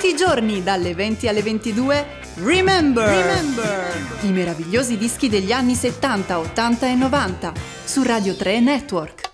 Tutti i giorni dalle 20 alle 22 Remember! I meravigliosi dischi degli anni 70, 80 e 90 su Radio 3 Network.